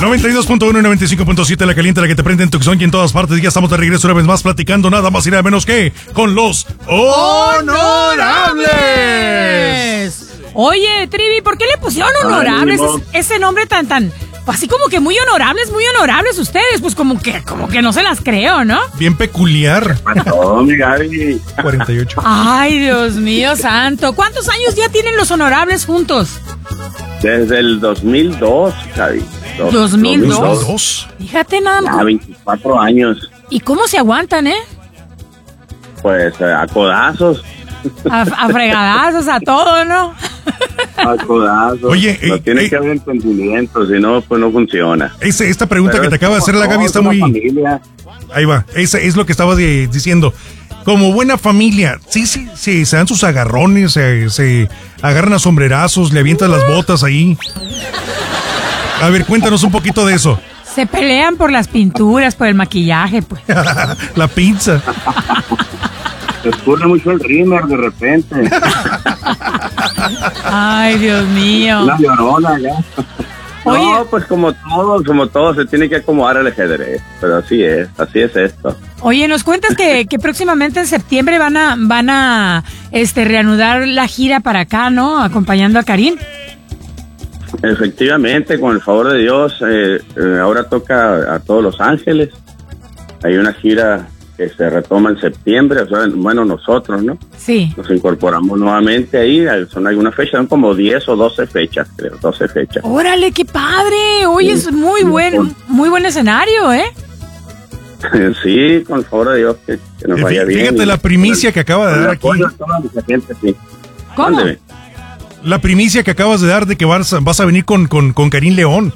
92.1 y 95.7 La Caliente, la que te prende en Tucson y en todas partes. Ya estamos de regreso una vez más platicando nada más y nada menos que con los honorables. Oye, Trivi, ¿por qué le pusieron honorables? Ese nombre tan, así como que muy honorables ustedes. Pues como que no se las creo, ¿no? Bien peculiar. No, mi Gaby. 48. Ay, Dios mío santo. ¿Cuántos años ya tienen los honorables juntos? Desde el 2002, Gaby. 2002. Fíjate nada más. 24 años. ¿Y cómo se aguantan, Pues a codazos. A fregadazos, a todo, ¿no? A codazos. Oye, no tiene que haber entendimiento, si no, pues no funciona. Esta pregunta Pero que te acaba de hacer la Gaby está muy... Familia. Ahí va, ese es lo que estabas diciendo. Como buena familia, sí, se dan sus agarrones, se agarran a sombrerazos, le avientan las botas ahí. A ver, cuéntanos un poquito de eso. Se pelean por las pinturas, por el maquillaje, pues. La pizza. Se escurre mucho el rímel de repente. Ay, Dios mío. Una llorona ya. Oye. No, pues como todos, se tiene que acomodar el ajedrez. Pero así es esto. Oye, nos cuentas que próximamente en septiembre van a reanudar la gira para acá, ¿no? Acompañando a Karim. Efectivamente, con el favor de Dios, ahora toca a todos Los Ángeles. Hay una gira que se retoma en septiembre, o sea, bueno, nosotros, ¿no? Sí. Nos incorporamos nuevamente ahí, son algunas fechas, son como 10 o 12 fechas, creo, 12 fechas. ¡Órale, qué padre! Oye, es muy buen escenario, ¿eh? Sí, con el favor de Dios, que nos vaya bien. Fíjate la primicia que acaba de dar aquí. ¿Cómo? Mándeme. La primicia que acabas de dar de que vas a venir con Karim León.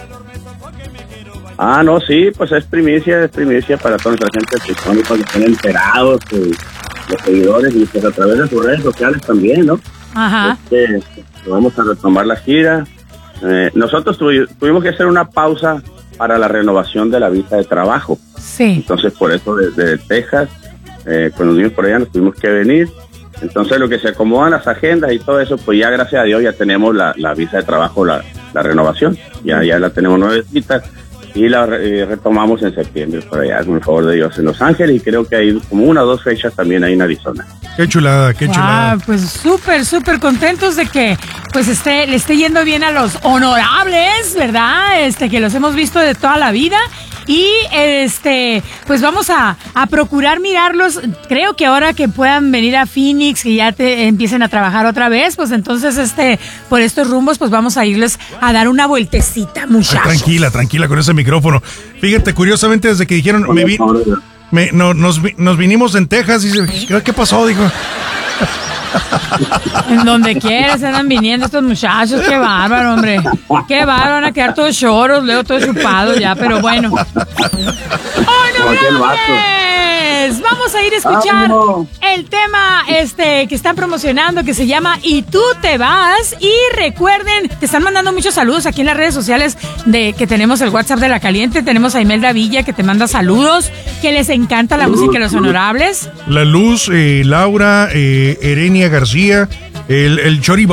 Ah, no, sí, pues es primicia para toda nuestra gente que estén enterados, los seguidores, y pues a través de sus redes sociales también, ¿no? Ajá. Vamos a retomar la gira. Nosotros tuvimos que hacer una pausa para la renovación de la visa de trabajo. Sí. Entonces, por eso desde Texas, cuando nos vimos por allá, nos tuvimos que venir. Entonces, lo que se acomodan las agendas y todo eso, pues ya gracias a Dios ya tenemos la visa de trabajo, la renovación. Ya la tenemos nuevecita. Y la retomamos en septiembre por allá, con el favor de Dios, en Los Ángeles, y creo que hay como 1 o 2 fechas también ahí en Arizona. Qué chulada, qué chulada. Pues súper contentos de que pues le esté yendo bien a los honorables, ¿verdad? Que los hemos visto de toda la vida. Y pues vamos a procurar mirarlos. Creo que ahora que puedan venir a Phoenix, que ya empiecen a trabajar otra vez, pues entonces por estos rumbos pues vamos a irles a dar una vueltecita, muchachos. Tranquila con ese micrófono. Fíjate, curiosamente desde que dijeron nos vinimos en Texas y ¿qué pasó? Dijo. En donde quiera se andan viniendo estos muchachos. Qué bárbaro, hombre. Qué bárbaro, van a quedar todos choros, luego todos chupados ya, pero bueno. ¡Honorables! Vamos a ir a escuchar el tema que están promocionando, que se llama Y tú te vas. Y recuerden, te están mandando muchos saludos aquí en las redes sociales que tenemos el WhatsApp de La Caliente. Tenemos a Imelda Villa que te manda saludos, que les encanta la música de los honorables. La Luz, Laura, Erenia García, el Chori